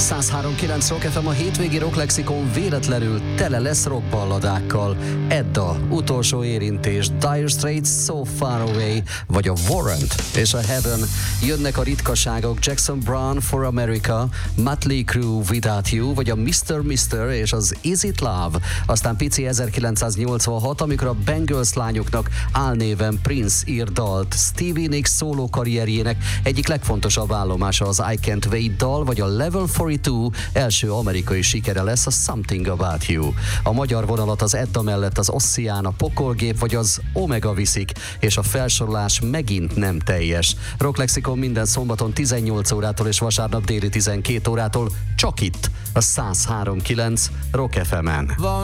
103.9 Rock FM, a hétvégi Rock Lexikon véletlenül tele lesz rockballadákkal. Edda, Utolsó érintés, Dire Straits, So Far Away, vagy a Warrant és a Heaven. Jönnek a ritkaságok, Jackson Browne, For America, Mötley Crüe, Without You, vagy a Mr. és az Is It Love. Aztán pici 1986, amikor a Bangles lányoknak álnéven Prince ír dalt. Stevie Nicks szóló karrierjének egyik legfontosabb állomása az I Can't Wait dal, vagy a Level 42 első amerikai sikere lesz a Something About You. A magyar vonalat az Edda mellett az Ossian, a Pokolgép vagy az Omega viszik, és a felsorolás megint nem teljes. Rock Lexikon minden szombaton 18 órától és vasárnap déli 12 órától csak itt, a 103.9 Rock FM-en.